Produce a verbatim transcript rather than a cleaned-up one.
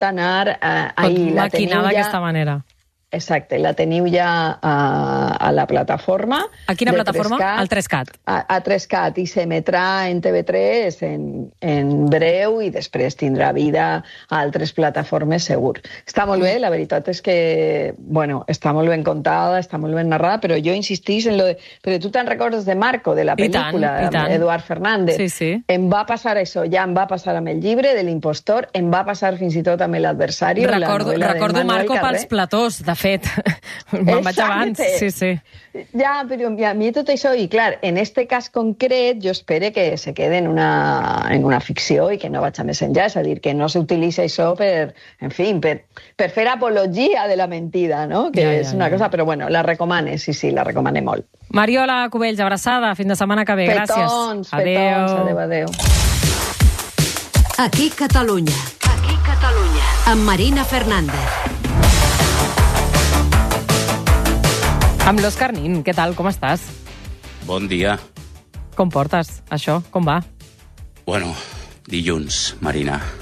anar... Eh, Pot ahir, la maquinar d'aquesta ja... manera. Exacte, la teniu ja a, a la plataforma. A quina plataforma? tres cat, Al tres cat. A, a tres cat i s'emetrà en T V tres en, en breu i després tindrà vida a altres plataformes segur. Està molt bé, la veritat és que, bueno, està molt ben contada, està molt ben narrada, però jo insistís en lo de... Però tu te'n recordes de Marco, de la pel·lícula, I tant, i tant. Eduard Fernández? Sí, sí. Em va passar això, ja em va passar amb el llibre de l'impostor, em va passar fins i tot amb l'adversari. Recordo, recordo Marco pels platós, de fet. Me'n vaig abans, sí, sí. Ja, però a mi tot això, i clar, en este cas concret, jo espero que se quede en una, en una ficció i que no vaig a més enllà, és a dir, que no s'utilitza això per, en fi, per, per fer apologia de la mentida, no? Que ja, ja, és una ja. cosa, però bueno, la recomane, sí, sí, la recomane molt. Mariola Cubells, abraçada, fins la setmana que ve, gràcies. Petons, petons, adéu, adéu. Aquí Catalunya. Aquí Catalunya. Amb Marina Fernández. Amb l'Òscar Nin, què tal, com estàs? Bon dia. Com portes això? Com va? Bueno, dilluns, Marina.